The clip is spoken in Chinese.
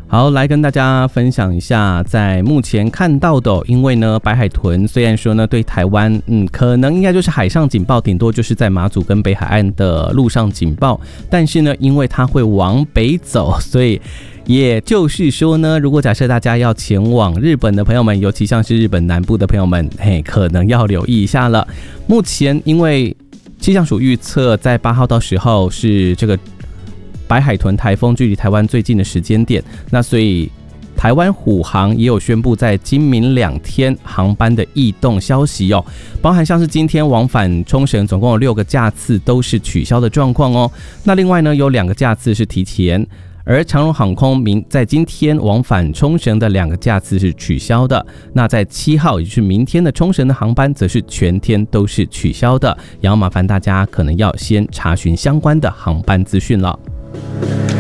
好，来跟大家分享一下，在目前看到的，因为呢，白海豚虽然说呢对台湾，可能应该就是海上警报，顶多就是在马祖跟北海岸的陆上警报，但是呢，因为它会往北走，所以也就是说呢，如果假设大家要前往日本的朋友们，尤其像是日本南部的朋友们，可能要留意一下了。目前因为气象署预测在8号到10号是这个白海豚台风距离台湾最近的时间点，那所以台湾虎航也有宣布在今明2天航班的异动消息哦，包含像是今天往返冲绳总共有6个架次都是取消的状况哦。那另外呢有2个架次是提前，而长荣航空在今天往返冲绳的2个架次是取消的。那在7号也就是明天的冲绳的航班则是全天都是取消的，也要麻烦大家可能要先查询相关的航班资讯了。